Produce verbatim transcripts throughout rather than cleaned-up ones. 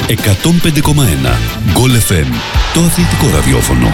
εκατόν πέντε κόμμα ένα. Γκολ εφ εμ, το αθλητικό ραδιόφωνο.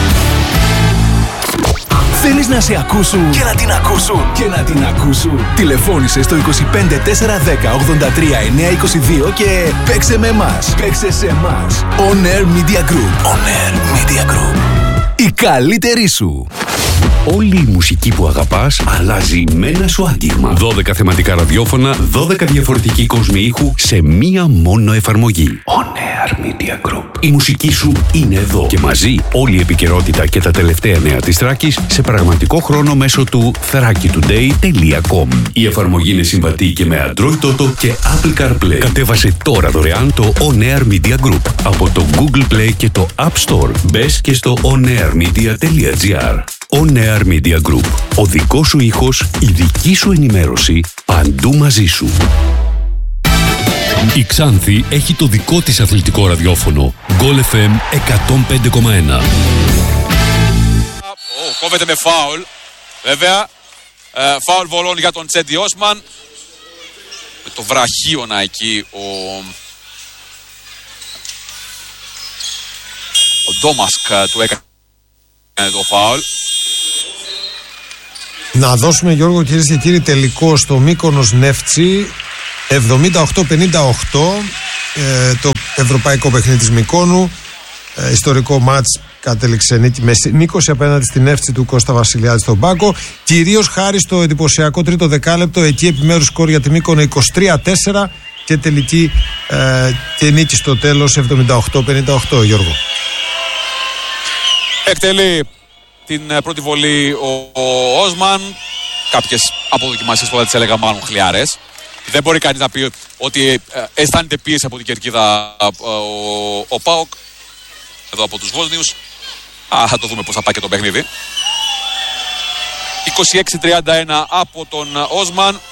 Θέλεις να σε ακούσουν και να την ακούσουν και να την ακούσουν. Τηλεφώνησε στο είκοσι πέντε τετρακόσια δέκα ογδόντα τρία εννιακόσια είκοσι δύο και παίξε με εμάς. Παίξε σε εμάς. On Air Media Group. On Air Media Group. Η καλύτερη σου. Όλη η μουσική που αγαπάς αλλάζει με ένα σου άγγιγμα. δώδεκα θεματικά ραδιόφωνα, δώδεκα διαφορετικοί κόσμοι ήχου σε μία μόνο εφαρμογή. On Air Media Group. Η μουσική σου είναι εδώ και μαζί όλη η επικαιρότητα και τα τελευταία νέα της Θράκης σε πραγματικό χρόνο μέσω του θράκη τουντέι τελεία κομ. Η εφαρμογή είναι συμβατή και με Android Auto και Apple CarPlay. Κατέβασε τώρα δωρεάν το On Air Media Group από το Google Play και το App Store. Μπες και στο onairmedia τελεία gr. On Air Media Group. Ο δικός σου ήχος, η δική σου ενημέρωση, παντού μαζί σου. Η Ξάνθη έχει το δικό της αθλητικό ραδιόφωνο. Γκολ εφ εμ εκατόν πέντε κόμμα ένα. Κόβεται με φάουλ. Βέβαια, ε, φάουλ βολών για τον Τσέντι Όσμαν. Με το βραχίωνα εκεί ο... Ο Ντόμασκ του έκανε το φάουλ. Να δώσουμε, Γιώργο, κυρίες και κύριοι, τελικό στο Μύκονος Νεύτσι εβδομήντα οκτώ πενήντα οκτώ, ε, το ευρωπαϊκό παιχνίδι της Μυκόνου, ε, ιστορικό μάτς, κατέληξε νίκη με νίκωση απέναντι στην Νεύτσι του Κώστα Βασιλιάδη στον πάγκο, κυρίως χάρη στο εντυπωσιακό τρίτο δεκάλεπτο, εκεί επιμέρους σκορ για τη Μύκονο είκοσι τρία τέσσερα και τελική ε, και νίκη στο τέλος εβδομήντα οκτώ πενήντα οκτώ, Γιώργο. Εκτελεί την πρώτη βολή ο, ο Όσμαν. Κάποιες αποδοκιμασίες που θα τις έλεγα μάλλον χλιάρες. Δεν μπορεί κανείς να πει ότι ε, αισθάνεται πίεση από την κερκίδα ε, ο, ο ΠΑΟΚ. Εδώ από τους Βόσνιους. Α, θα το δούμε πώς θα πάει και το παιχνίδι. είκοσι έξι τριάντα ένα από τον Όσμαν,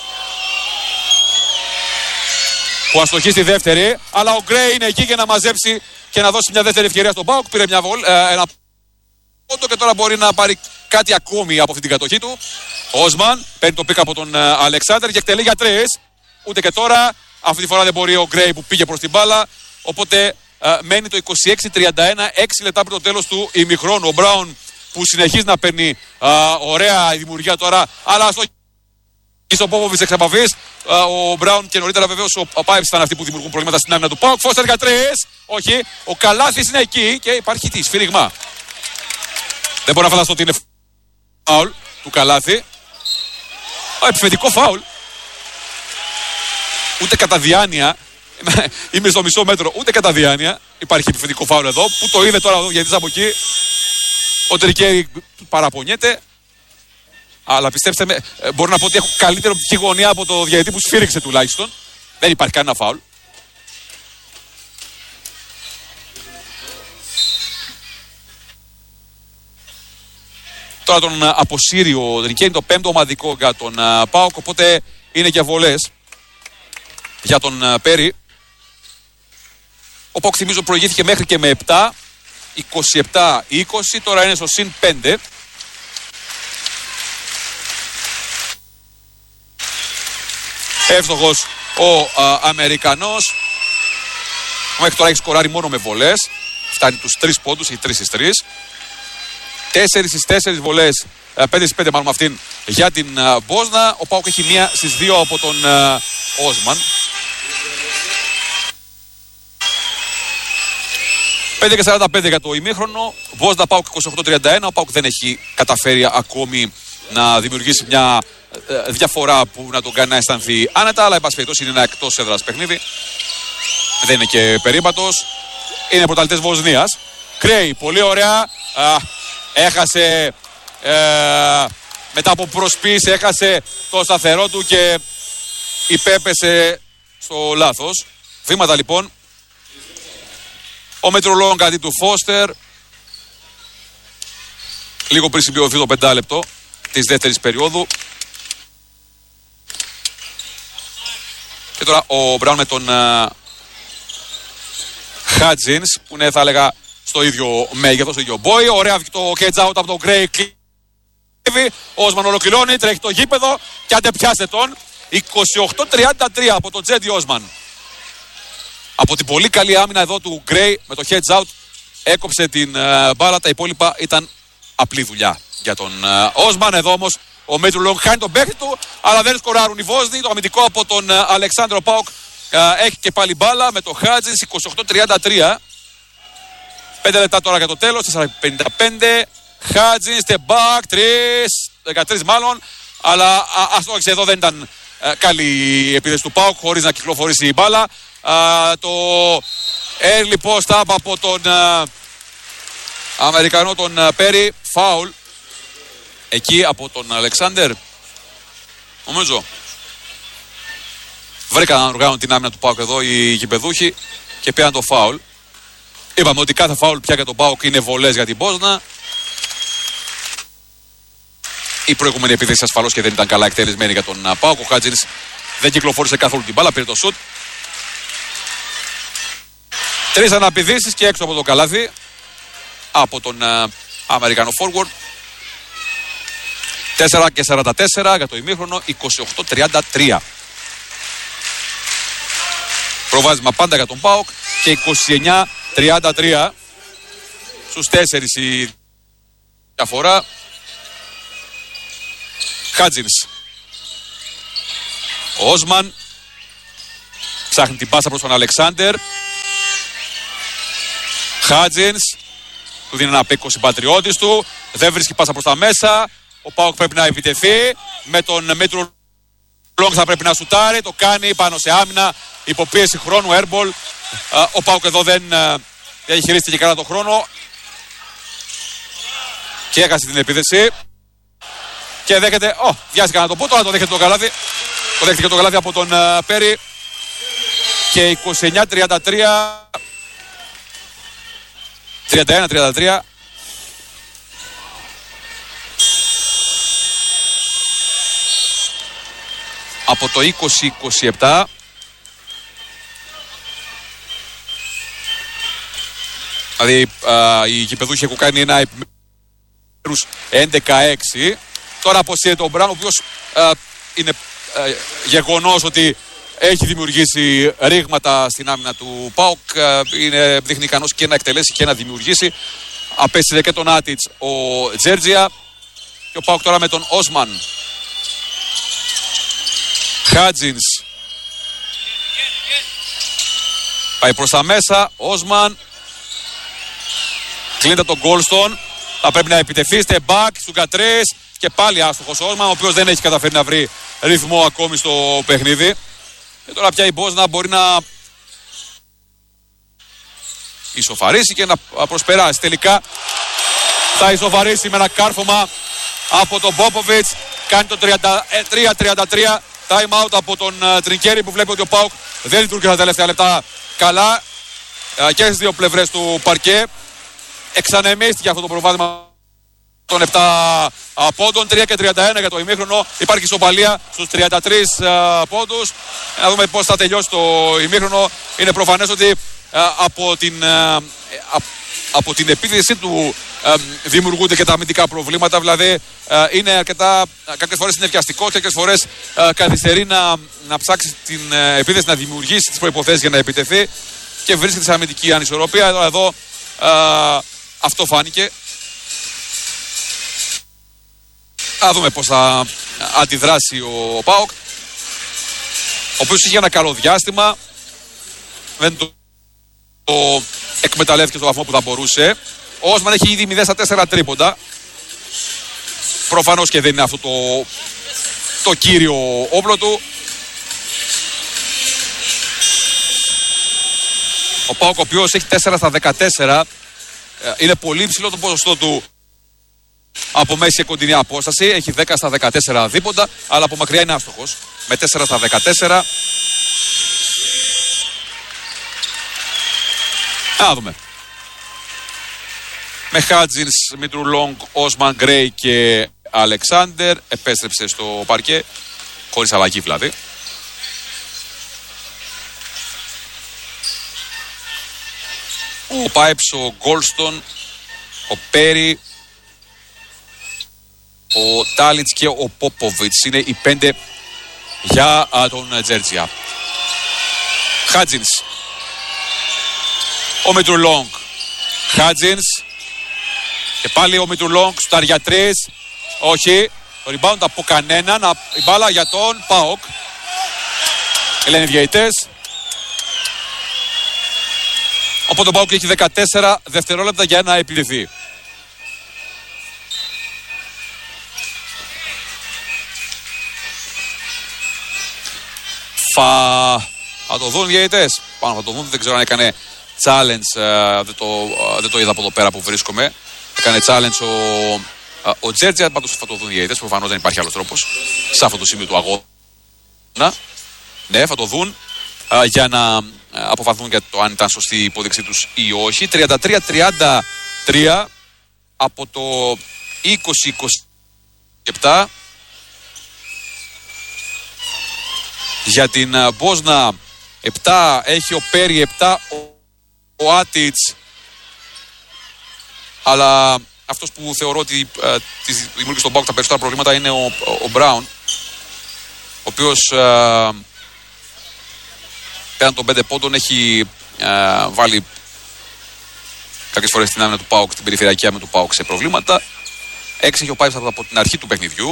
που αστοχεί στη δεύτερη, αλλά ο Γκρέι είναι εκεί για να μαζέψει και να δώσει μια δεύτερη ευκαιρία στον ΠΑΟΚ. Πήρε μια βολ, ε, ένα πόντο και τώρα μπορεί να πάρει κάτι ακόμη από αυτή την κατοχή του. Όσμαν παίρνει το πικ από τον ε, Αλεξάνδερ και εκτελεί για τρεις. Ούτε και τώρα. Αυτή τη φορά δεν μπορεί ο Γκρέι που πήγε προς την μπάλα. Οπότε ε, μένει το είκοσι έξι τριάντα ένα, έξι λεπτά πριν το τέλος του ημιχρόνου. Ο Μπράουν που συνεχίζει να παίρνει ε, ωραία δημιουργία τώρα, αλλά στο στο Πόποβιτς εξ επαφής. Ο Μπράουν και νωρίτερα βεβαίως ο Πάιψ ήταν αυτοί που δημιουργούν προβλήματα στην άμυνα του ΠΑΟΚ. Φώστερ για τρεις. Όχι. Ο Καλάθης είναι εκεί και υπάρχει τι, σφύριγμα. Δεν μπορώ να φανταστώ ότι είναι φάουλ του Καλάθη. Α, επιθετικό φάουλ. Ούτε κατά διάνοια. Είμαι στο μισό μέτρο. Ούτε κατά διάνοια υπάρχει επιθετικό φάουλ εδώ. Που το είδε τώρα εδώ γιατί από εκεί. Ο Τρικέρι παραπονιέται. Αλλά πιστέψτε με, μπορώ να πω ότι έχω καλύτερη οπτική γωνία από το διαιτητή που σφύριξε τουλάχιστον. Δεν υπάρχει κανένα φάουλ. Τώρα τον αποσύρει ο Τρικέρι, το πέμπτο ομαδικό για τον ΠΑΟΚ. Οπότε είναι για βολές για τον Πέρι. Ο ΠΑΟΚ, θυμίζω, προηγήθηκε μέχρι και με επτά, είκοσι επτά είκοσι. Τώρα είναι στο συν πέντε. Εύστοχος ο α, Αμερικανός. Μέχρι τώρα έχει σκοράρει μόνο με βολές. Φτάνει τους τρεις πόντους, έχει τρεις στις τρεις. τέσσερις στις τέσσερις βολές, πέντε στις πέντε μάλλον με αυτήν για την α, Μπόσνα. Ο ΠΑΟΚ έχει μία στις δύο από τον α, Όσμαν. πέντε και σαράντα πέντε για το ημίχρονο. Μπόσνα ΠΑΟΚ είκοσι οκτώ τριάντα ένα. Ο ΠΑΟΚ δεν έχει καταφέρει ακόμη να δημιουργήσει μια ε, διαφορά που να τον κάνει να αισθανθεί άνετα, αλλά εν πάση περιπτώσει είναι ένα εκτός έδρας παιχνίδι. Δεν είναι και περίπατος. Είναι πρωταθλητές Βοσνίας. Κρέι, πολύ ωραία. Α, έχασε ε, μετά από προσπίση, έχασε το σταθερό του και υπέπεσε στο λάθος. Βήματα λοιπόν. Ο Μετρολόγων κάτι του Φώστερ. Λίγο πριν συμπληρωθεί το πεντάλεπτο της δεύτερης περίοδου. Και τώρα ο Μπράουν με τον uh, Χάτζινς, που είναι, θα έλεγα, στο ίδιο μέγεθος, στο ίδιο μπόι. Ωραία το catch out από τον Γκρέι. Ο Όσμαν ολοκληρώνει, τρέχει το γήπεδο και άντε πιάστε τον. είκοσι οκτώ τριάντα τρία από τον Τσέντι Όσμαν. Από την πολύ καλή άμυνα εδώ του Γκρέι με το heads out έκοψε την uh, μπάλα. Τα υπόλοιπα ήταν απλή δουλειά για τον Όσμαν. Uh, εδώ όμως ο Μίτρου Λόγκ χάνει τον παίκτη του, αλλά δεν σκοράρουν οι Βόσνοι. Το αμυντικό από τον uh, Αλεξάνδρο Πάοκ uh, έχει και πάλι μπάλα με το Χάτζινς. είκοσι οκτώ τριάντα τρία. πέντε λεπτά τώρα για το τέλος. τέσσερα πενήντα πέντε. Χάτζινς, step back, τρία, δεκατρία μάλλον. Αλλά α, το εδώ δεν ήταν uh, καλή η επίθεση του Πάοκ χωρίς να κυκλοφορήσει η μπάλα. Uh, το early post up από τον uh, Αμερικανό τον uh, Πέρι, φάουλ εκεί από τον Αλεξάνδερ, νομίζω. Βρήκαν να οργάνουν την άμυνα του ΠΑΟΚ εδώ οι γηπεδούχοι και πήραν το φάουλ. Είπαμε ότι κάθε φάουλ πια για τον ΠΑΟΚ είναι βολές για την Πόσνα. Η προηγούμενη επίθεση ασφαλώς και δεν ήταν καλά εκτελεσμένη για τον ΠΑΟΚ. Ο Χάτζινς δεν κυκλοφόρησε καθόλου την μπάλα, πήρε το σουτ. Τρεις αναπηδήσεις και έξω από το καλάθι από τον uh, Αμερικανό forward. τέσσερα και σαράντα τέσσερα για το ημίχρονο, είκοσι οκτώ τριάντα τρία. Προβάδισμα πάντα για τον ΠΑΟΚ και είκοσι εννιά τριάντα τρία. Στους τέσσερις η διαφορά. Χάτζινς. Ο Όσμαν ψάχνει την πάσα προς τον Αλεξάνδερ. Χάτζινς του δίνει ένα πίκο συμπατριώτης του. Δεν βρίσκει πάσα προς τα μέσα. Ο ΠΑΟΚ πρέπει να επιτεθεί. Με τον Μίτρου Λόγκ θα πρέπει να σουτάρει. Το κάνει πάνω σε άμυνα. Υποπίεση χρόνου. Airball. Ο ΠΑΟΚ εδώ δεν διαχειρίστηκε καλά τον χρόνο. Και έχασε την επίθεση. Και δέχεται. Ω, oh, βιάστηκα να το πω. Τώρα το δέχεται το καλάθι. Το δέχτηκε το καλάθι από τον uh, Πέρι. Και είκοσι εννιά τριάντα τρία. τριάντα ένα τριάντα τρία. Από το είκοσι είκοσι επτά. Δηλαδή α, οι γηπεδούχοι έχουν κάνει ένα επιμέρους έντεκα έξι. Τώρα αποσύρεται ο Μπράουν, ο οποίος α, είναι α, γεγονός ότι έχει δημιουργήσει ρήγματα στην άμυνα του ΠΑΟΚ. Είναι, δείχνει ικανός και να εκτελέσει και να δημιουργήσει. Απέστειλε και τον Άτιτς ο Τζέρτζια. Και ο ΠΑΟΚ τώρα με τον Όσμαν. Χάτζινς. Πάει προς τα μέσα. Όσμαν. Κλείνεται τον Γκόλστον. Θα πρέπει να επιτεθεί. Step back. Σουγκατρές. Και πάλι άστοχος ο Όσμαν, ο οποίος δεν έχει καταφέρει να βρει ρυθμό ακόμη στο παιχνίδι. Και τώρα πια η Μπόσνα μπορεί να ισοφαρίσει και να προσπεράσει. Τελικά θα ισοφαρίσει με ένα κάρφωμα από τον Μπόποβιτς. Κάνει το τρία τριάντα τρία. Time out από τον Τρινκέρι που βλέπει ότι ο ΠΑΟΚ δεν λειτουργήσε τα τελευταία λεπτά καλά. Και στις δύο πλευρές του παρκέ. Εξανεμίστηκε αυτό το προβάδισμα των επτά πόντων. Τρία και τριάντα ένα για το ημίχρονο. Υπάρχει ισοπαλία στους τριάντα τρεις πόντους. Να δούμε πώς θα τελειώσει το ημίχρονο. Είναι προφανές ότι από την, από την επίθεση του δημιουργούνται και τα αμυντικά προβλήματα. Δηλαδή είναι αρκετά, κάποιες φορές είναι ευκαιαστικό, κάποιες φορές καθυστερεί να, να ψάξει την επίθεση, να δημιουργήσει τις προϋποθέσεις για να επιτεθεί και βρίσκεται σε αμυντική ανισορροπία. Εδώ, εδώ αυτό φάνηκε. Να δούμε πώς θα αντιδράσει ο ΠΑΟΚ, ο οποίος είχε ένα καλό διάστημα, δεν το, το εκμεταλλεύτηκε στο βαθμό που θα μπορούσε. Ο Όσμαν έχει ήδη μηδέν στα τέσσερα τρίποντα. Προφανώς και δεν είναι αυτό το, το κύριο όπλο του. Ο ΠΑΟΚ, ο οποίος έχει τέσσερα στα δεκατέσσερα, είναι πολύ υψηλό το ποσοστό του από μέση και κοντινή απόσταση. Έχει δέκα στα δεκατέσσερα δίποντα, αλλά από μακριά είναι άστοχος με τέσσερα στα δεκατέσσερα. Να δούμε. Με Χάτζινς, Μίτρου Λόγκ, Όσμαν, Γκρέι και Αλεξάνδερ. Επέστρεψε στο παρκέ, χωρίς αλλαγή δηλαδή. Ο Πάιψ, ο Γκόλστον, ο Πέρι, ο Τάλιτς και ο Πόποβιτς είναι οι πέντε για α, τον Τζέρτζια. Χάτζινς. Ο Μητρουλόγκ. Χάτζινς. Και πάλι ο Μητρουλόγκ στάρ για τρεις. Όχι. Το rebound από κανέναν. Η μπάλα για τον ΠΑΟΚ. Λένε οι διαιτητές. Οπότε ο ΠΑΟΚ έχει δεκατέσσερα δευτερόλεπτα για να επιληθεί. Θα, θα το δουν οι διαιτητές. Πάνω θα το δουν. Δεν ξέρω αν έκανε challenge. Uh, δεν, το, uh, δεν το είδα από εδώ πέρα που βρίσκομαι. Έκανε challenge ο, uh, ο Τζέρτζια. Πάντως θα το δουν οι διαιτητές. Προφανώς δεν υπάρχει άλλος τρόπος σε αυτό το σημείο του αγώνα. Ναι, θα το δουν uh, για να uh, αποφαθούν για το αν ήταν σωστή η υπόδειξή τους ή όχι. τριάντα τρία τριάντα τρία από το είκοσι είκοσι επτά. Για την Μπόσνα επτά έχει ο Πέρι, επτά ο, ο Άτιτς. Αλλά αυτός που θεωρώ ότι ε, δημιούργησε στον ΠΑΟΚ τα περισσότερα προβλήματα είναι ο, ο, ο Μπράουν, ο οποίος ε, πέραν των πέντε πόντων έχει ε, βάλει κάποιες φορές την άμυνα του ΠΑΟΚ, την περιφερειακή άμυνα του ΠΑΟΚ σε προβλήματα. Έξι έχει ο Πάιψ από την αρχή του παιχνιδιού.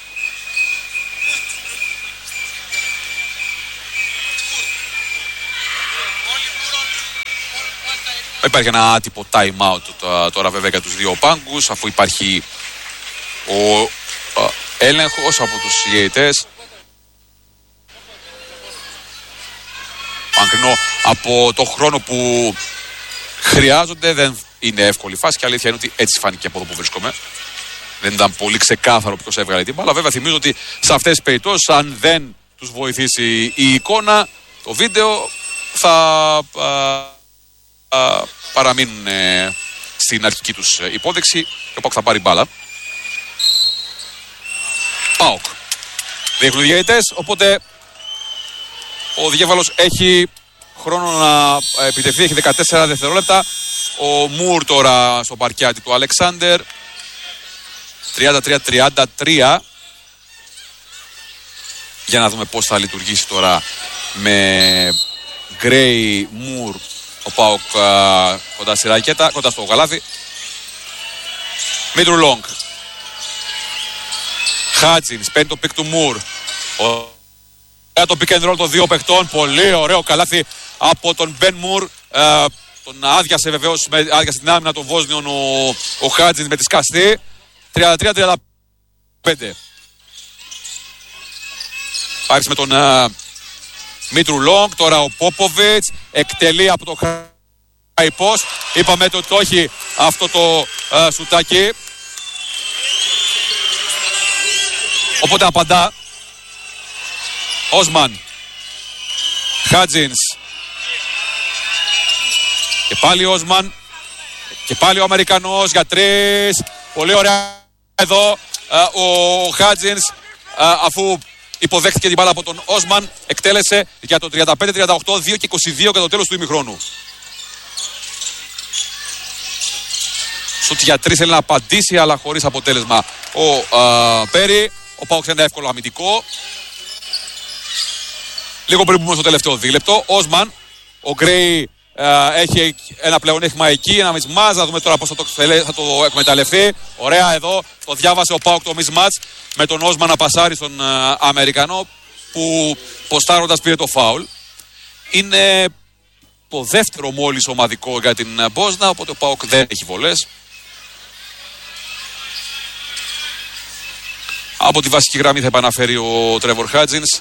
Υπάρχει ένα άτυπο time out τώρα βέβαια για τους δύο πάγκους, αφού υπάρχει ο έλεγχος από τους διαιτητές. Αν κρίνω από το χρόνο που χρειάζονται, δεν είναι εύκολη φάση και αλήθεια είναι ότι έτσι φάνηκε από εδώ που βρίσκομαι. Δεν ήταν πολύ ξεκάθαρο ποιος έβγαλε την μπάλα. Βέβαια θυμίζω ότι σε αυτές τις περιπτώσεις, αν δεν τους βοηθήσει η εικόνα, το βίντεο, θα α, α, παραμείνουν ε, στην αρχική τους υπόδειξη και ο ΠΑΟΚ θα πάρει μπάλα. ΠΑΟΚ. Δείχνουν οι διαιτητές, οπότε ο Διέβαλος έχει χρόνο να επιτευχθεί, έχει δεκατέσσερα δευτερόλεπτα. Ο Μουρ τώρα στο παρκιάτι του Αλεξάνδερ. τριάντα τρία τριάντα τρία. Για να δούμε πώς θα λειτουργήσει τώρα με Γκρέι, Μουρ, ο ΠΑΟΚ κοντά στη ρακέτα, κοντά στο καλάθι. Μίτρου Λόγκ. Χάτζινς, παίρνει το πικ του Μουρ. Για το pick and roll των δύο παιχτών. Πολύ ωραίο καλάθι από τον Μπεν Μουρ. Ε, τον άδειασε βεβαίως, άδειασε την άμυνα των Βόσνιων ο, ο Χάτζινς με τη σκαστή. τριάντα τρία τριάντα πέντε. Άρχισε με τον uh, Μίτρου Λόγκ. Τώρα ο Πόποβιτς εκτελεί από το high post. Είπαμε ότι το έχει αυτό το uh, σουτάκι. Οπότε απαντά Όσμαν. Χάτζινς. Και πάλι ο Όσμαν. Και πάλι ο Αμερικανός για τρεις. Πολύ ωραία εδώ uh, ο Χάτζινς uh, αφού υποδέχτηκε την μπάλα από τον Όσμαν, εκτέλεσε για το τριάντα πέντε τριάντα οκτώ, δύο και είκοσι δύο για το τέλος του ημιχρόνου. Σουτ για τρεις θέλει να απαντήσει, αλλά χωρίς αποτέλεσμα ο uh, Πέρι. Ο ΠΑΟΚ ένα εύκολο αμυντικό. Λίγο πριν πούμε στο τελευταίο δίλεπτο. Όσμαν, ο Γκρέι uh, έχει ένα πλεονέκτημα εκεί, ένα μισμάτς. Να δούμε τώρα πώς θα το, θα το εκμεταλλευτεί. Ωραία εδώ, το διάβασε ο ΠΑΟΚ το μισμάτς με τον Όσμαν να πασάρει στον uh, Αμερικανό που ποστάροντας πήρε το φάουλ. Είναι το δεύτερο μόλις ομαδικό για την uh, Μπόσνα, οπότε ο ΠΑΟΚ δεν έχει βολές. Από τη βασική γραμμή θα επαναφέρει ο Τρέβορ Χάτζινς.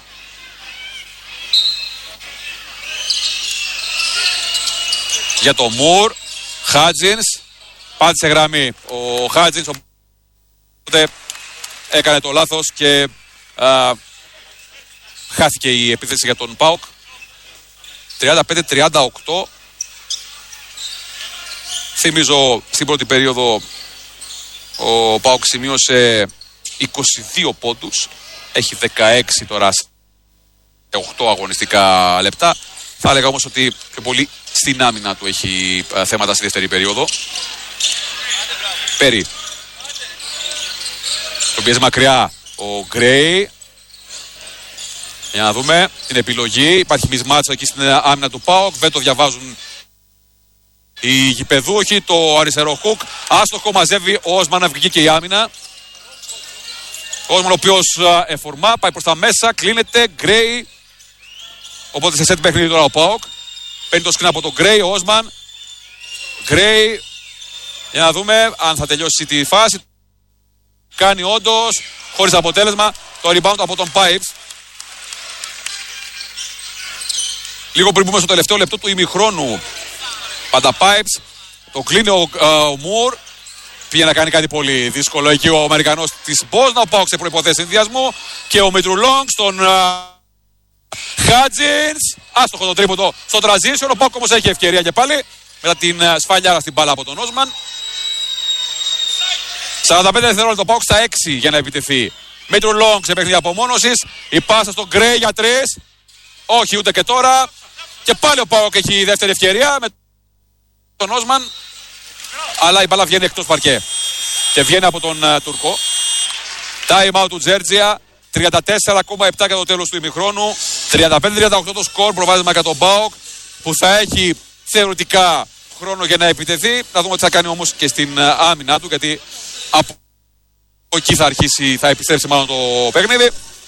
Για το Μουρ, Χάτζινς, πάτησε γραμμή ο Χάτζινς, οπότε έκανε το λάθος και α, χάθηκε η επίθεση για τον ΠΑΟΚ. τριάντα πέντε τριάντα οκτώ. Θυμίζω στην πρώτη περίοδο ο ΠΑΟΚ σημείωσε είκοσι δύο πόντους, έχει δεκαέξι τώρα σε οκτώ αγωνιστικά λεπτά. Θα έλεγα όμως ότι πιο πολύ στην άμυνα του έχει α, θέματα στη δεύτερη περίοδο. Πέρι. Το πιέζει μακριά ο Γκρέι. Για να δούμε την επιλογή. Υπάρχει μισμάτσα εκεί στην άμυνα του ΠΑΟΚ. Δεν το διαβάζουν Οι γηπεδούχοι, το αριστερό χουκ. Άστοχο μαζεύει ο Όσμαν, βγήκε και η άμυνα. Ο Όσμαν ο οποίος εφορμά, πάει προς τα μέσα, κλείνεται, Γκρέι. Οπότε σε σετ παιχνίδι τώρα ο ΠΑΟΚ. Παίρνει το σκριν από τον Γκρέι, ο Όσμαν. Γκρέι. Για να δούμε αν θα τελειώσει τη φάση. Κάνει όντως, χωρίς αποτέλεσμα, το rebound από τον Pipes. Λίγο πριν μπούμε στο τελευταίο λεπτό του ημιχρόνου. Πάντα Pipes. Το κλείνει ο, ο Μουρ. Πήγε να κάνει κάτι πολύ δύσκολο εκεί ο Αμερικανός της Μπόσνα. Ο ΠΑΟΚ σε προϋποθέσεις συνδυασμού. Και ο Μιτρουλόγκ στον Χάτζινς. Άστοχο το τρίποντο στο transition. Ο ΠΑΟΚ όμως έχει ευκαιρία και πάλι. Μετά την σφαλιάρα στην μπάλα από τον Όσμαν. σαράντα πέντε δευτερόλεπτα το ΠΑΟΚ στα έξι για να επιτεθεί. Μιτρουλόγκ σε παιχνίδι απομόνωσης. Η πάσα στον Γκρέι για τρεις. Όχι ούτε και τώρα. Και πάλι ο ΠΑΟΚ έχει δεύτερη ευκαιρία με τον Όσμαν. Αλλά η μπάλα βγαίνει εκτός παρκέ. Και βγαίνει από τον uh, Τουρκό. Time out του Τζέρτζια. τριάντα τέσσερα κόμμα επτά για το τέλος του ημιχρόνου. τριάντα πέντε τριάντα οκτώ το σκορ. Προβάδισμα για τον ΠΑΟΚ. Που θα έχει θεωρητικά χρόνο για να επιτεθεί. Να δούμε τι θα κάνει όμως και στην uh, άμυνα του. Γιατί από εκεί θα αρχίσει, θα επιστρέψει μάλλον το παιχνίδι.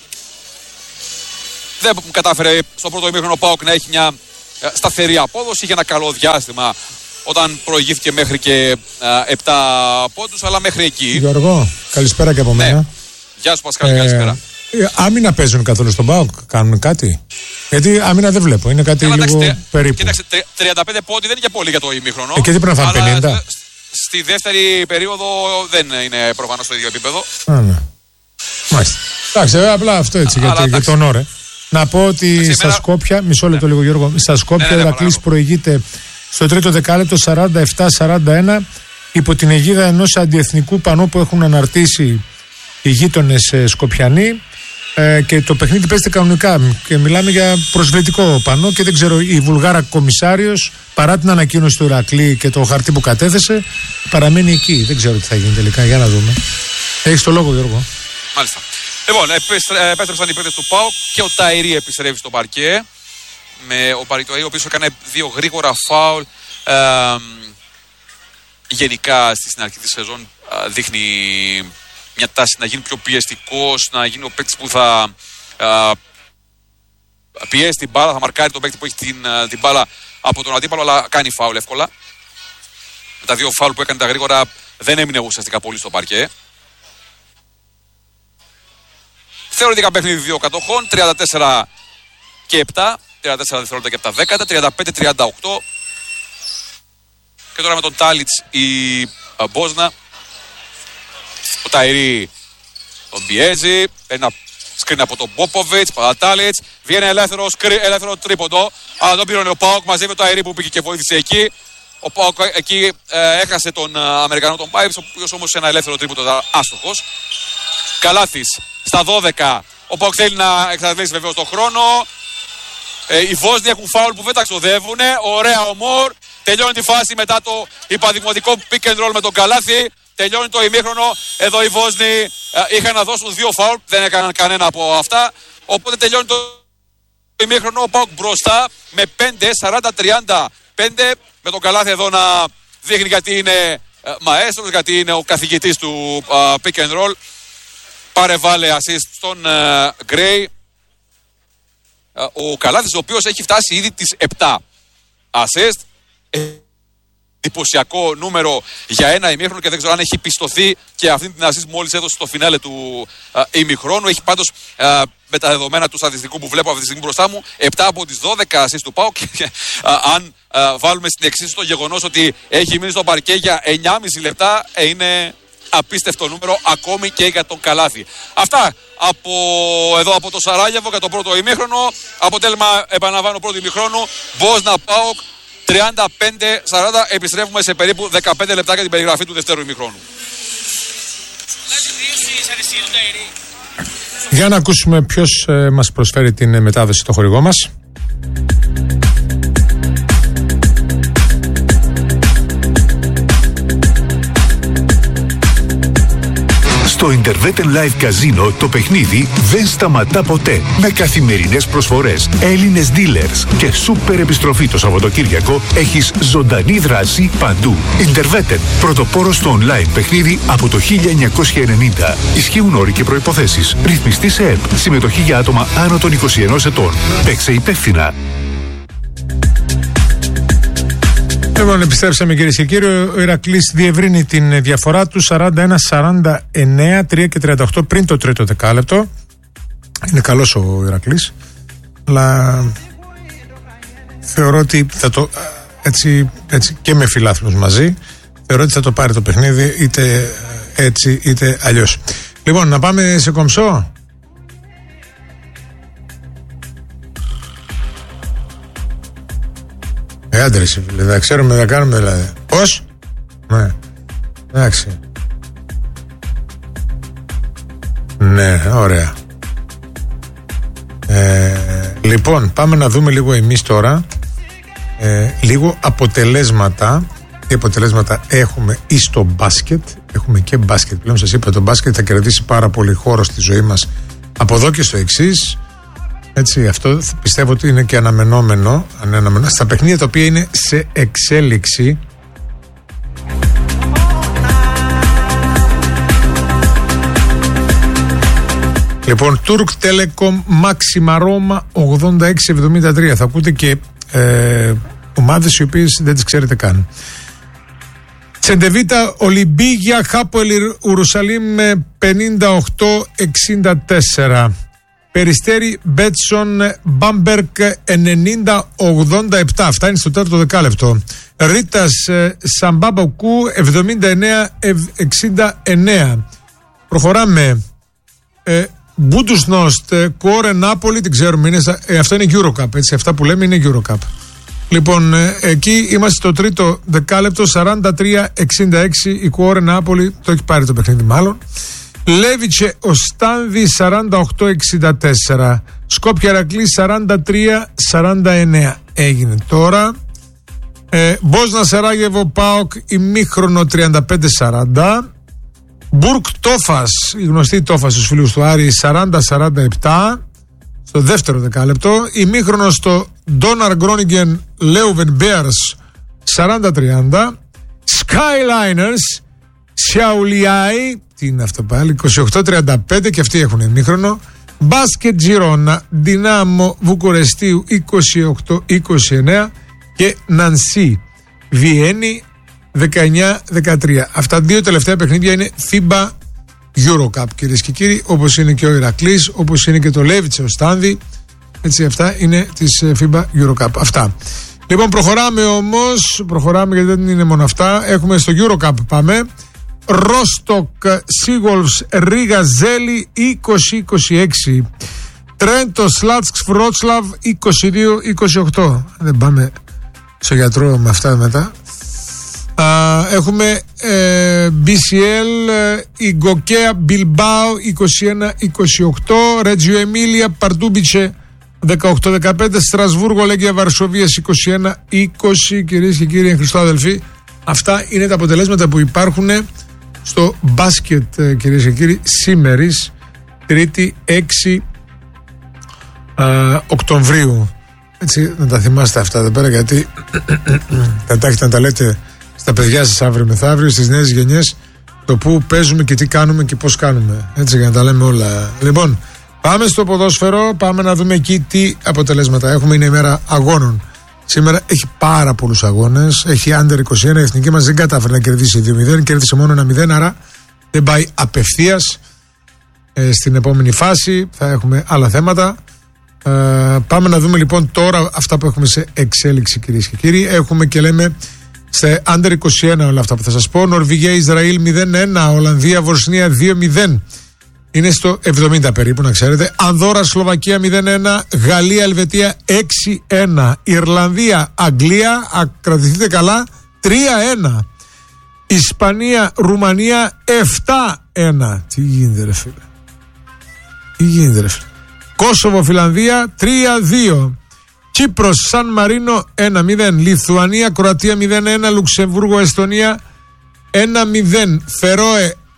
Δεν κατάφερε στο πρώτο ημίχρονο ο ΠΑΟΚ να έχει μια σταθερή απόδοση. Είχε ένα καλό διάστημα όταν προηγήθηκε μέχρι και επτά πόντους, αλλά μέχρι εκεί. Γιώργο, καλησπέρα και από μένα. Ναι. Γεια σου Πασχάλη, ε, καλησπέρα. Άμυνα παίζουν καθόλου στον ΠΑΟΚ, κάνουν κάτι? Γιατί άμυνα δεν βλέπω, είναι κάτι Έλα, λίγο τε, περίπου. Κοίταξε, τριάντα πέντε πόντι δεν είναι και πολύ για το ημίχρονο. Ε, και τι πρέπει να φάνε, πενήντα. Στη δεύτερη περίοδο δεν είναι προφανώς στο ίδιο επίπεδο. Α, ναι. Μάλιστα. Εντάξει, απλά αυτό έτσι για, για τον όρε. Να πω ότι Άξι, στα μέρα... Σκόπια, μισό λεπτό ναι. λίγο Γιώργο, στα Σκόπια ναι, ναι, ο Ηρακλής προηγείται στο τρίτο δεκάλεπτο σαράντα επτά σαράντα ένα υπό την αιγίδα ενός αντιεθνικού πανό που έχουν αναρτήσει οι γείτονες Σκοπιανοί ε, και το παιχνίδι παίζεται κανονικά και μιλάμε για προσβλητικό πανό και δεν ξέρω, η Βουλγάρα κομισάριος παρά την ανακοίνωση του Ηρακλή και το χαρτί που κατέθεσε παραμένει εκεί. Δεν ξέρω τι θα γίνει τελικά, για να δούμε. Έχεις το λόγο Γιώργο. Μάλιστα. Λοιπόν, επέστρεψαν οι παίκτες του ΠΑΟΚ και ο Ταϊρή επιστρέφει στο παρκέ. Με ο Παριτοαή, ο οποίος έκανε δύο γρήγορα φάουλ. Ε, γενικά στην αρχή της σεζόν ε, δείχνει μια τάση να γίνει πιο πιεστικός, να γίνει ο παίκτης που θα ε, πιέσει την μπάλα, θα μαρκάρει τον παίκτη που έχει την, την μπάλα από τον αντίπαλο, αλλά κάνει φάουλ εύκολα. Με τα δύο φάουλ που έκανε τα γρήγορα δεν έμεινε ουσιαστικά πολύ στο παρκέ. Θεωρητικά παιχνίδι δύο κατοχών, τριάντα τέσσερα και επτά, τριάντα τέσσερα δευτερόλεπτα και επτά δέκατα, τριάντα πέντε τριάντα οκτώ. Και τώρα με τον Τάλιτς η Μπόσνα. Ο Ταϊρή τον πιέζει, ένα σκριν από τον Πόποβιτς, Τάλιτς, βγαίνει ελεύθερο, σκρι, ελεύθερο τρίποντο, αλλά τον πήρε ο ΠΑΟΚ μαζί με τον Ταϊρή που πήγε και βοήθησε εκεί. Ο ΠΑΟΚ εκεί ε, έχασε τον ε, Αμερικανό τον Πάιπς, ο οποίος όμως σε ένα ελεύθερο τρίποντο ήταν άστοχος. Καλάθης στα δώδεκα. Ο ΠΑΟΚ θέλει να εξαντλήσει βεβαίως τον χρόνο. Ε, οι Βόσνοι έχουν φάουλ που δεν τα ξοδεύουν. Ωραία ο Μορ. Τελειώνει τη φάση μετά το υπαδειγματικό pick and roll με τον Καλάθη. Τελειώνει το ημίχρονο. Εδώ οι Βόσνοι ε, είχαν να δώσουν δύο φάουλ. Δεν έκαναν κανένα από αυτά. Οπότε τελειώνει το ημίχρονο. Ο ΠΑΟΚ μπροστά με πέντε σαράντα τριάντα πέντε. Με τον Καλάθη εδώ να δείχνει γιατί είναι ε, μαέστρος, γιατί είναι ο καθηγητής του ε, pick and roll. Πάρε βάλε assist στον Γκρέι. Uh, ο Καλάθης ο οποίος έχει φτάσει ήδη τις επτά assist. Εντυπωσιακό νούμερο για ένα ημίχρονο και δεν ξέρω αν έχει πιστωθεί και αυτή την assist μόλις έδωσε στο φινάλε του uh, ημιχρόνου. Έχει πάντως uh, με τα δεδομένα του στατιστικού που βλέπω αυτή τη στιγμή μπροστά μου επτά από τις δώδεκα assist του ΠΑΟΚ. uh, αν uh, βάλουμε στην εξίσωση το γεγονός ότι έχει μείνει στο παρκέ για εννιά και μισό λεπτά uh, είναι απίστευτο νούμερο ακόμη και για τον Καλάθη. Αυτά από εδώ από το Σαράγεβο για το πρώτο ημίχρονο. Αποτέλεσμα, επαναλαμβάνω, πρώτο ημίχρονο. Μπόσνα ΠΑΟΚ τριάντα πέντε σαράντα. Επιστρέφουμε σε περίπου δεκαπέντε λεπτά για την περιγραφή του δεύτερου ημίχρονου. Για να ακούσουμε ποιος ε, μας προσφέρει την μετάδοση στο χορηγό μας. Στο Interwetten Live Casino το παιχνίδι δεν σταματά ποτέ. Με καθημερινές προσφορές, Έλληνες dealers και σούπερ επιστροφή το Σαββατοκύριακο έχεις ζωντανή δράση παντού. Interwetten, πρωτοπόρος στο online παιχνίδι από το χίλια εννιακόσια ενενήντα. Ισχύουν όροι και προϋποθέσεις. Ρυθμιστή σε ΕΠ. Συμμετοχή για άτομα άνω των είκοσι ενός ετών. Παίξε υπεύθυνα. Λοιπόν, επιστρέψαμε κυρίες και κύριοι. Ο Ηρακλής διευρύνει την διαφορά του σαράντα ένα σαράντα εννέα, τρία και τριάντα οκτώ πριν το τρίτο δεκάλεπτο. Είναι καλός ο Ηρακλής, αλλά θεωρώ ότι θα το έτσι, έτσι και με φιλάθλους μαζί θεωρώ ότι θα το πάρει το παιχνίδι είτε έτσι είτε αλλιώς. Λοιπόν, να πάμε σε κομψό. Ε, άντρε, φίλε, δεν ξέρουμε, δεν κάνουμε δηλαδή. Πώς? Ναι, εντάξει. Ναι, ωραία. Ε, λοιπόν, πάμε να δούμε λίγο εμείς τώρα ε, λίγο αποτελέσματα. Τι αποτελέσματα έχουμε ή στο μπάσκετ. Έχουμε και μπάσκετ. Πλέον σας είπα, το μπάσκετ θα κερδίσει πάρα πολύ χώρο στη ζωή μας από εδώ και στο εξής. Έτσι, αυτό πιστεύω ότι είναι και αναμενόμενο, αναμενόμενο στα παιχνίδια τα οποία είναι σε εξέλιξη. Λοιπόν, Turk Telecom Maxima Roma ογδόντα έξι εβδομήντα τρία. Θα ακούτε και ε, ομάδες οι οποίες δεν τις ξέρετε καν. Τσεντεβίτα Ολυμπίγια Χάποελ Ιερουσαλήμ πενήντα οκτώ εξήντα τέσσερα. Περιστέρι Μπέτσον Μπάμπερκ ενενήντα ογδόντα επτά. Αυτά είναι στο τέταρτο δεκάλεπτο. Ρίτας Σαμπάμποκου εβδομήντα εννέα εξήντα εννέα. Προχωράμε. Ε, Μπούντουσνόστ Κόρε Νάπολη, την ξέρουμε. Είναι, ε, αυτό είναι Eurocup. Έτσι, αυτά που λέμε είναι Eurocup. Λοιπόν, ε, εκεί είμαστε στο τρίτο δεκάλεπτο. σαράντα τρία εξήντα έξι. Η Κόρε Νάπολη το έχει πάρει το παιχνίδι, μάλλον. Λέβιτσε Οστάνδη σαράντα οκτώ εξήντα τέσσερα. Σκόπια Ηρακλή σαράντα τρία σαράντα εννέα. Έγινε τώρα. ε, Μπόσνα Σεράγεβο ΠΑΟΚ ημίχρονο τριάντα πέντε σαράντα. Μπουρκ Τόφας, η γνωστή Τόφας στους φίλους του Άρη, σαράντα σαράντα επτά στο δεύτερο δεκάλεπτο. Ημίχρονο στο Ντόναρ Γκρόνιγκεν Λέουβεν Μπέαρς σαράντα τριάντα. Skyliners Σιαουλιάι, τι είναι αυτό πάλι, είκοσι οκτώ τριάντα πέντε και αυτοί έχουν ημίχρονο. Μπάσκετ Τζιρόνα Δυνάμο Βουκουρεστίου είκοσι οκτώ είκοσι εννέα και Νανσί Βιέννη δεκαεννέα δεκατρία. Αυτά δύο τελευταία παιχνίδια είναι φίμπα Eurocup, κυρίες και κύριοι, όπως είναι και ο Ηρακλής, όπως είναι και το Λέβιτσε ο Στάνδη. Έτσι, αυτά είναι της φίμπα Eurocup. Αυτά. Λοιπόν, προχωράμε όμως, προχωράμε γιατί δεν είναι μόνο αυτά. Έχουμε στο Eurocup, πάμε. Ρόστοκ Σίγολφς Ρίγα Ζέλη είκοσι είκοσι έξι. Τρέντο Σλάτσκ Βρότσλαβ είκοσι δύο είκοσι οκτώ. Δεν πάμε στο γιατρό με αυτά μετά. Uh, έχουμε ε, μπι σι ελ η Γκοκέα Μπιλμπάου είκοσι ένα είκοσι οκτώ. Ρέτζιο Εμίλια Παρτούμπιτσε δεκαοκτώ δεκαπέντε. Στρασβούργο Λέγκια Βαρσοβίας είκοσι ένα είκοσι. Κυρίες και κύριοι, Χριστό αδελφοί, αυτά είναι τα αποτελέσματα που υπάρχουν στο μπάσκετ, κυρίες και κύριοι, σήμερης Τρίτη έξι uh, Οκτωβρίου. Έτσι, να τα θυμάστε αυτά εδώ πέρα, γιατί θα τα έχετε να τα λέτε στα παιδιά σας αύριο μεθαύριο, στις νέες γενιές, το που παίζουμε και τι κάνουμε και πώς κάνουμε. Έτσι, για να τα λέμε όλα. Λοιπόν, πάμε στο ποδόσφαιρο, πάμε να δούμε εκεί τι αποτελέσματα έχουμε. Είναι η μέρα αγώνων. Σήμερα έχει πάρα πολλούς αγώνες. Έχει άντερ είκοσι ένα, η εθνική μας δεν κατάφερε να κερδίσει δύο μηδέν, κέρδισε μόνο ένα μηδέν, άρα δεν πάει απευθείας ε, στην επόμενη φάση. Θα έχουμε άλλα θέματα. Ε, πάμε να δούμε λοιπόν τώρα αυτά που έχουμε σε εξέλιξη, κυρίες και κύριοι. Έχουμε και λέμε σε άντερ είκοσι ένα όλα αυτά που θα σας πω. Νορβηγία Ισραήλ μηδέν ένα, Ολλανδία Βοσνία δύο μηδέν. Είναι στο εβδομήντα περίπου, να ξέρετε. Ανδόρα Σλοβακία μηδέν ένα, Γαλλία Ελβετία έξι ένα, Ιρλανδία Αγγλία, κρατηθείτε καλά, τρία ένα. Ισπανία Ρουμανία επτά ένα. Τι γίνεται ρε φίλε. Τι γίνεται ρε φίλε. Κόσοβο Φιλανδία τρία δύο. Κύπρος Σαν Μαρίνο ένα μηδέν. Λιθουανία Κροατία μηδέν ένα. Λουξεμβούργο Εστονία ένα μηδέν. Φερόε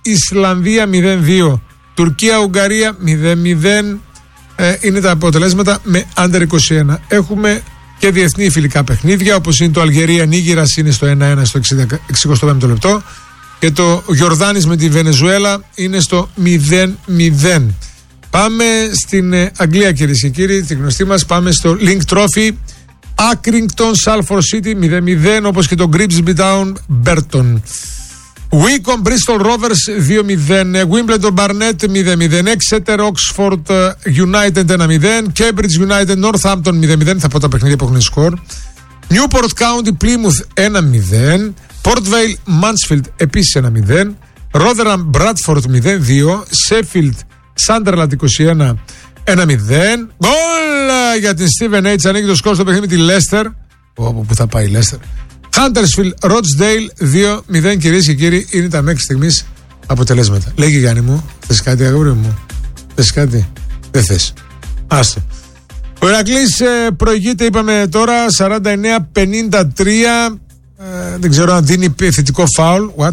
Ισλανδία μηδέν δύο. Τουρκία-Ουγγαρία μηδέν μηδέν. Ε, είναι τα αποτελέσματα με under είκοσι ένα. Έχουμε και διεθνή φιλικά παιχνίδια, όπως είναι το Αλγερία-Νίγηρας, είναι στο ένα ένα στο εξηκοστό πέμπτο λεπτό, και το Γιορδάνης με τη Βενεζουέλα είναι στο μηδέν μηδέν. Πάμε στην ε, Αγγλία, κυρίες και κύριοι, τη γνωστή μας. Πάμε στο Link Trophy. Accrington Salford City μηδέν μηδέν, όπως και το Grimsby Town Burton. Wycombe Bristol Rovers δύο μηδέν, Wimbledon Barnet μηδέν μηδέν, Exeter Oxford United ένα μηδέν, Cambridge United Northampton μηδέν μηδέν, θα πω τα παιχνίδια που έχουν σκορ. Newport County Plymouth ένα μηδέν, Port Vale Mansfield επίσης ένα μηδέൻ, Rotherham Bradford μηδέν δύο, Sheffield Sunderland είκοσι ένα ένα μηδέν. Γκολ για την Steven H. Ανοίγει το σκορ στο παιχνίδι με τη Leicester. Όπου που θα πάει η Leicester. Huddersfield Rochdale δύο μηδέν, κυρίες και κύριοι, είναι τα μέχρι στιγμής αποτελέσματα. Λέγει Γιάννη μου, θες κάτι αγόρι μου? Θες κάτι? Δεν θες. Άστο. Ο Ηρακλής ε, προηγείται, είπαμε τώρα, σαράντα εννέα πενήντα τρία. Ε, δεν ξέρω αν δίνει θετικό φάουλ. What?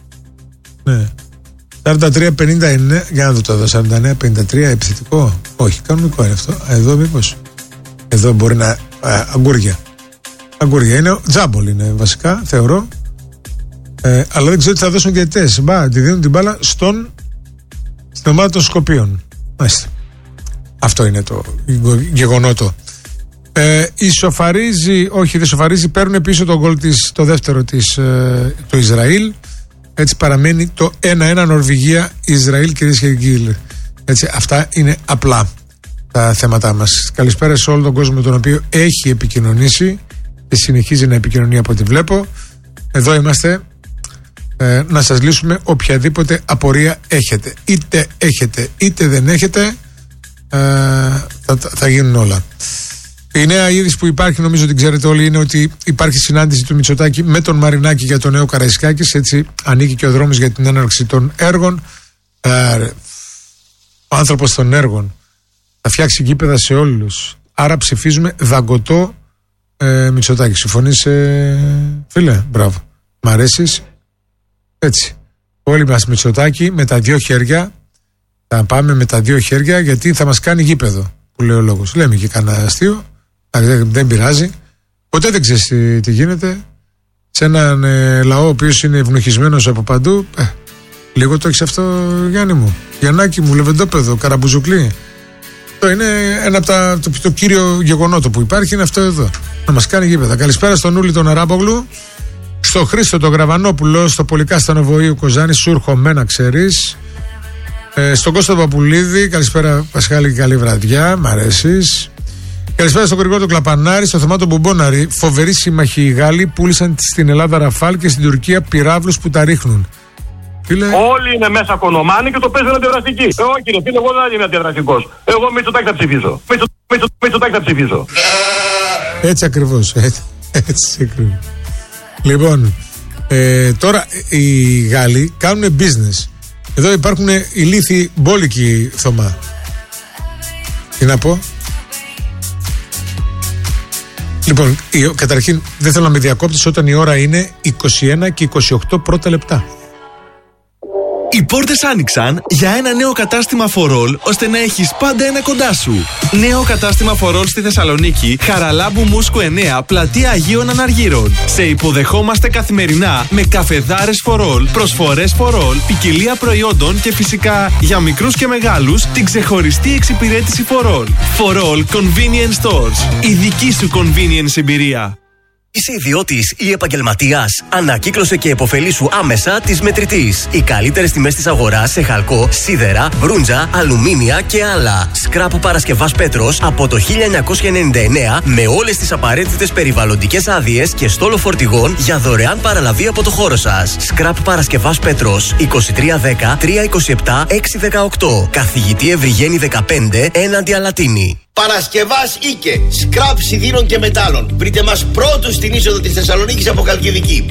Ναι. σαράντα τρία πενήντα εννέα. Για να δω το εδώ. σαράντα εννέα πενήντα τρία επιθετικό. Όχι, κανονικό είναι αυτό. Εδώ μήπως? Εδώ μπορεί να. Α, αγκούρια. Αγκούρια είναι. Τζάμπολ είναι βασικά, θεωρώ. Ε, αλλά δεν ξέρω τι θα δώσουν και οι τέσσερις. Μπα, τη δίνουν την μπάλα στον. Στην ομάδα των Σκοπίων. Μάλιστα. Αυτό είναι το γεγονότο. Ε, ισοφαρίζει, όχι δεν ισοφαρίζει, παίρνουν πίσω το γκολ της, το δεύτερο της, ε, το Ισραήλ. Έτσι παραμένει το ένα ένα Νορβηγία-Ισραήλ, κυρίες και κύριοι. Έτσι, αυτά είναι απλά τα θέματά μας. Καλησπέρα σε όλο τον κόσμο με τον οποίο έχει επικοινωνήσει και συνεχίζει να επικοινωνεί από ό,τι βλέπω. Εδώ είμαστε ε, να σας λύσουμε οποιαδήποτε απορία έχετε. Είτε έχετε είτε δεν έχετε, ε, θα, θα γίνουν όλα. Η νέα είδηση που υπάρχει, νομίζω ότι ξέρετε όλοι, είναι ότι υπάρχει συνάντηση του Μητσοτάκη με τον Μαρινάκη για το νέο Καραϊσκάκης. Έτσι ανοίγει και ο δρόμος για την έναρξη των έργων. Ε, ο άνθρωπος των έργων θα φτιάξει γήπεδα σε όλους. Άρα ψηφίζουμε δαγκωτό ε, Μητσοτάκη. Συμφωνείς, ε, φίλε? Μπράβο. Μ' αρέσεις. Έτσι. Όλοι μας Μητσοτάκη με τα δύο χέρια. Θα πάμε με τα δύο χέρια, γιατί θα μας κάνει γήπεδο, που λέει ο λόγος. Λέμε και κανένα αστείο. Δεν, δεν πειράζει. Ποτέ δεν ξέρεις τι, τι γίνεται. Σε έναν ε, λαό ο οποίος είναι ευνοχισμένος από παντού. Ε, λίγο το έχεις αυτό, Γιάννη μου. Γιαννάκη μου, Λεβεντόπεδο, Καραμπουζουκλή. Αυτό είναι ένα από τα. Το, το κύριο γεγονότο που υπάρχει είναι αυτό εδώ. Να μας κάνει γήπεδα. Καλησπέρα στον Ούλη τον Αράμπογλου. Στο Χρήστο τον Γραβανόπουλο. Στο Πολυκάστανο Βοήου Κοζάνη. Σου έρχομαι να ξέρεις. Ε, στον Κώστα Παπουλίδη. Καλησπέρα Πασχάλη και καλή βραδιά. Μ' αρέσεις. Καλησπέρα στον Γρηγόρη του Κλαπανάρη, στο Θωμάτο Μπομπόναρη. Φοβεροί σύμμαχοι οι Γάλλοι πούλησαν στην Ελλάδα Ραφάλ και στην Τουρκία πυράβλους που τα ρίχνουν. Φίλε... Όλοι είναι μέσα κονομάνοι και το παίζουν αντιδραστικοί. Ε, όχι, κύριε φίλε, εγώ δεν είμαι αντιδραστικός. Εγώ Μητσοτάκη θα ψηφίσω. Μητσοτάκη θα ψηφίσω. Έτσι ακριβώς. Έτσι, έτσι ακριβώς. Λοιπόν, ε, τώρα οι Γάλλοι κάνουν business. Εδώ υπάρχουν ηλίθιοι μπόλικοι, Θωμά. Τι να πω. Λοιπόν, καταρχήν δεν θέλω να με διακόπτεις όταν η ώρα είναι είκοσι ένα και είκοσι οκτώ πρώτα λεπτά. Οι πόρτες άνοιξαν για ένα νέο κατάστημα φορόλ, ώστε να έχεις πάντα ένα κοντά σου. Νέο κατάστημα φορόλ στη Θεσσαλονίκη, Χαραλάμπου Μούσκου εννέα, πλατεία Αγίων Αναργύρων. Σε υποδεχόμαστε καθημερινά με καφεδάρες φορόλ, προσφορές φορόλ, ποικιλία προϊόντων και φυσικά για μικρούς και μεγάλους την ξεχωριστή εξυπηρέτηση φορόλ. Φορόλ Convenience Stores. Η δική σου convenience εμπειρία. Είσαι ιδιώτης ή επαγγελματίας? Ανακύκλωσε και επωφελήσου άμεσα της Μετρητής. Οι καλύτερες τιμές της αγοράς σε χαλκό, σίδερα, μπρούντζα, αλουμίνια και άλλα. Σκράπ Παρασκευάς Πέτρος από το χίλια εννιακόσια ενενήντα εννέα με όλες τις απαραίτητες περιβαλλοντικές άδειες και στόλο φορτηγών για δωρεάν παραλαβή από το χώρο σας. Σκράπ Παρασκευάς Πέτρος είκοσι τρία δέκα τριακόσια είκοσι επτά έξι δεκαοκτώ. Καθηγητή Ευρυγένη δεκαπέντε έναντι Αλατίνη. Παρασκευάς Ίκε, σκράπ σιδήρων και μετάλλων. Βρείτε μας πρώτους στην είσοδο της Θεσσαλονίκης από Χαλκιδική.